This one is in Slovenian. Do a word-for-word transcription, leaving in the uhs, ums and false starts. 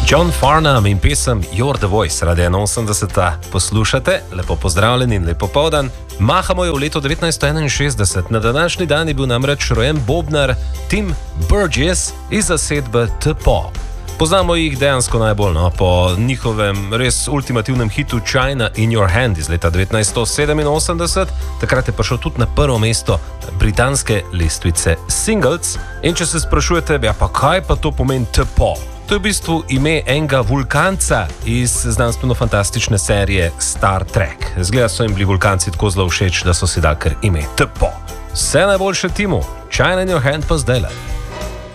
John Farnham in pesem You're the Voice, Radio enainosemdeset poslušate, lepo pozdravljeni in lepo povdan. Mahamo je v letu devetnajststo enainšestdeset, na današnji dan je bil namreč rojen bobnar Tim Burgess iz zasedbe T P O. Poznamo jih dejansko najbolj no, po njihovem res ultimativnem hitu China in Your Hand iz leta devetnajststo sedeminosemdeset. Takrat je prišel tudi na prvo mesto britanske lestvice singles. In če se sprašujete, ja pa kaj pa to pomeni T P O? To je v bistvu ime enega vulkanca iz znanstveno-fantastične serije Star Trek. Zgleda so jim bili vulkanci tako zelo všeč, da so si dali kar ime T P O. Vse najboljše Timu, China in Your Hand pa zdajle.